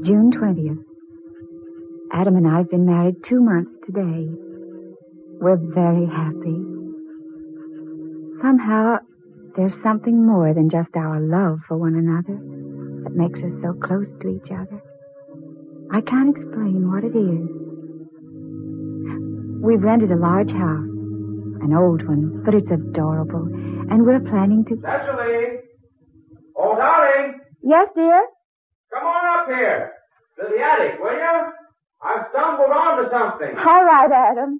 June 20th. Adam and I have been married 2 months today. We're very happy. Somehow, there's something more than just our love for one another that makes us so close to each other. I can't explain what it is. We've rented a large house, an old one, but it's adorable, and we're planning to... Cecily! Oh, darling! Yes, dear? Come on up here to the attic, will you? I've stumbled onto something. All right, Adam.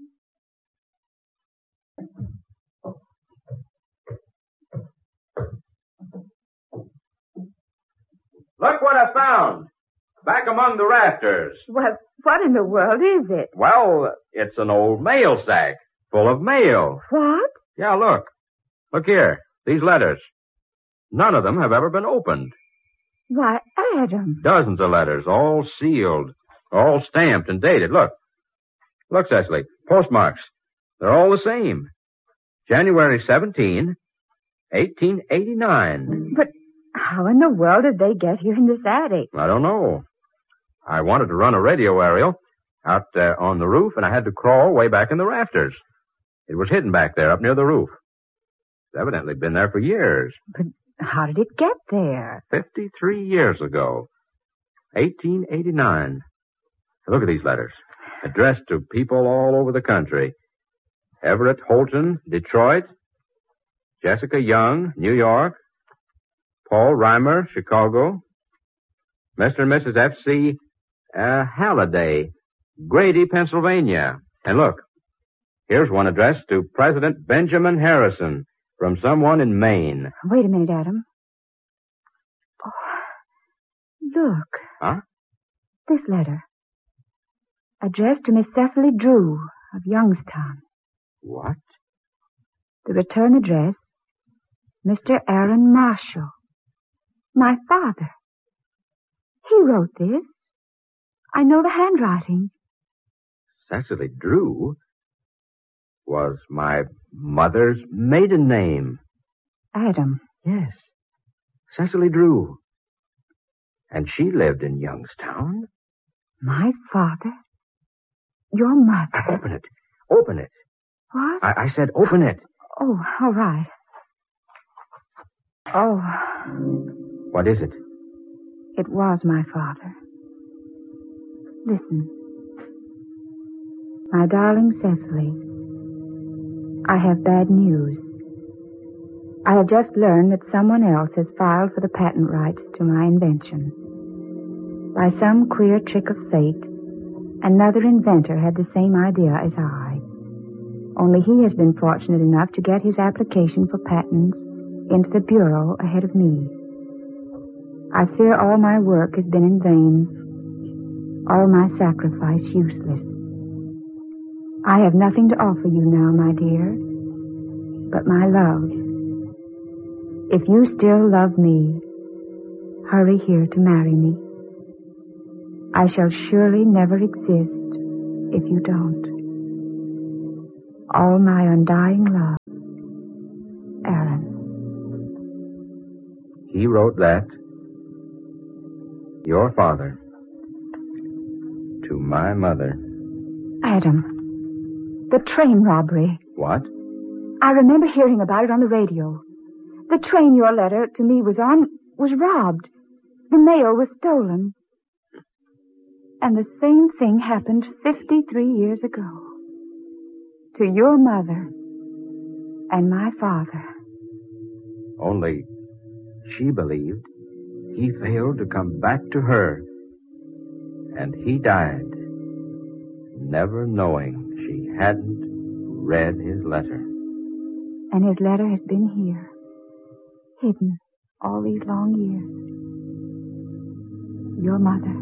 Look what I found. Back among the rafters. Well, what in the world is it? Well, it's an old mail sack full of mail. What? Yeah, look. Look here. These letters. None of them have ever been opened. Why, Adam. Dozens of letters, all sealed, all stamped and dated. Look. Look, Cecily. Postmarks. They're all the same. January 17, 1889. But how in the world did they get here in this attic? I don't know. I wanted to run a radio aerial out on the roof, and I had to crawl way back in the rafters. It was hidden back there up near the roof. It's evidently been there for years. But how did it get there? 53 years ago. 1889. Look at these letters. Addressed to people all over the country. Everett Holton, Detroit. Jessica Young, New York. Paul Reimer, Chicago. Mr. and Mrs. F.C. Halliday, Grady, Pennsylvania. And look, here's one addressed to President Benjamin Harrison from someone in Maine. Wait a minute, Adam. Oh, look. Huh? This letter. Addressed to Miss Cecily Drew of Youngstown. What? The return address, Mr. Aaron Marshall. My father. He wrote this. I know the handwriting. Cecily Drew was my mother's maiden name. Adam. Yes. Cecily Drew. And she lived in Youngstown. My father? Your mother? Open it. Open it. What? I said open it. Oh, all right. Oh. What is it? It was my father. Listen. My darling Cecily, I have bad news. I have just learned that someone else has filed for the patent rights to my invention. By some queer trick of fate, another inventor had the same idea as I. Only he has been fortunate enough to get his application for patents into the Bureau ahead of me. I fear all my work has been in vain, all my sacrifice useless. I have nothing to offer you now, my dear, but my love. If you still love me, hurry here to marry me. I shall surely never exist if you don't. All my undying love, Aaron. He wrote that. Your father. To my mother. Adam, the train robbery. What? I remember hearing about it on the radio. The train your letter to me was on was robbed. The mail was stolen. And the same thing happened 53 years ago. To your mother and my father. Only she believed he failed to come back to her. And he died, never knowing she hadn't read his letter. And his letter has been here, hidden all these long years. Your mother.